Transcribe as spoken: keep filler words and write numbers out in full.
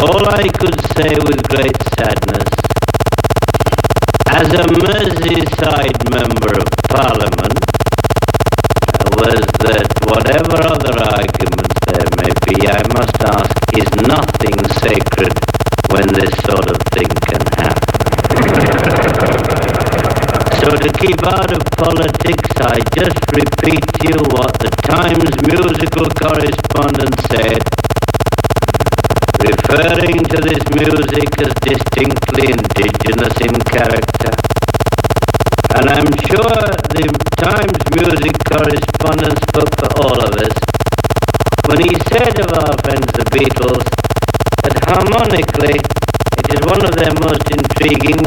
all I could say with great sadness, as a Merseyside Member of Parliament, was that whatever other arguments there may be, I must ask, is nothing sacred when this sort of thing can happen. So to keep out of politics, I just repeat to you what the Times musical correspondent said, referring to this music as distinctly indigenous in character. And I'm sure the Times music correspondent spoke for all of us when he said of our friends the Beatles that harmonically it is one of their most intriguing